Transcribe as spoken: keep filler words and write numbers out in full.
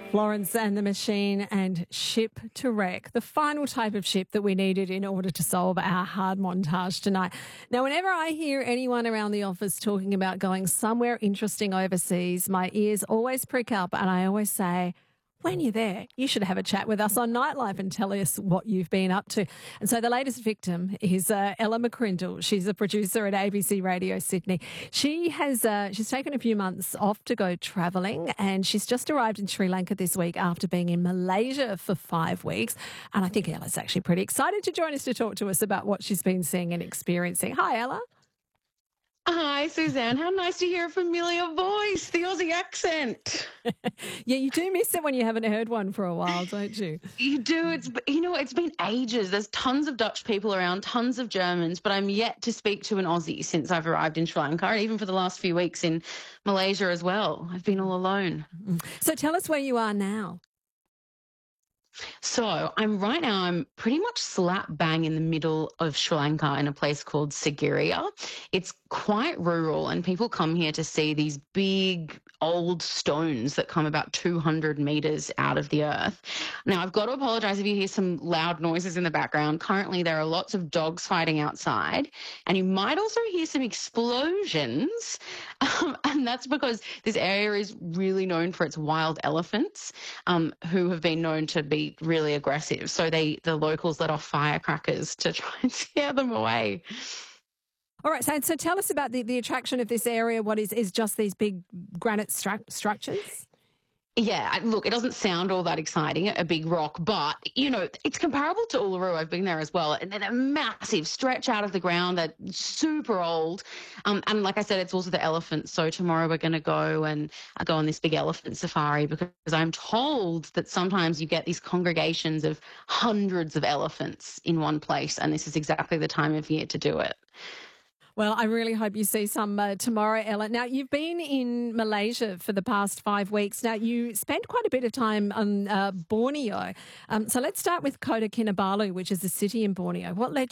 Florence and the Machine and Ship to Wreck, the final type of ship that we needed in order to solve our hard montage tonight. Now, whenever I hear anyone around the office talking about going somewhere interesting overseas, my ears always prick up and I always say, when you're there, you should have a chat with us on Nightlife and tell us what you've been up to. And so the latest victim is uh, Ella McCrindle. She's a producer at A B C Radio Sydney. She has uh, she's taken a few months off to go travelling, and she's just arrived in Sri Lanka this week after being in Malaysia for five weeks. And I think Ella's actually pretty excited to join us to talk to us about what she's been seeing and experiencing. Hi, Ella. Hi, Suzanne. How nice to hear a familiar voice, the Aussie accent. Yeah, you do miss it when you haven't heard one for a while, don't you? You do. It's, you know, it's been ages. There's tons of Dutch people around, tons of Germans, but I'm yet to speak to an Aussie since I've arrived in Sri Lanka, and even for the last few weeks in Malaysia as well. I've been all alone. So tell us where you are now. So I'm right now, I'm pretty much slap bang in the middle of Sri Lanka in a place called Sigiriya. It's quite rural and people come here to see these big old stones that come about two hundred metres out of the earth. Now, I've got to apologise if you hear some loud noises in the background. Currently, there are lots of dogs fighting outside, and you might also hear some explosions. Um, and that's because this area is really known for its wild elephants, um, who have been known to be really aggressive. So they, the locals let off firecrackers to try and scare them away. All right, so, so tell us about the, the attraction of this area. What is, is just these big granite stru- structures? Yeah, look, it doesn't sound all that exciting, a big rock, but, you know, it's comparable to Uluru. I've been there as well. And then a massive stretch out of the ground that's super old. Um, and like I said, it's also the elephants. So tomorrow we're going to go and uh, go on this big elephant safari because I'm told that sometimes you get these congregations of hundreds of elephants in one place. And this is exactly the time of year to do it. Well, I really hope you see some uh, tomorrow, Ella. Now, you've been in Malaysia for the past five weeks. Now, you spent quite a bit of time on uh, Borneo. Um, so let's start with Kota Kinabalu, which is a city in Borneo. What led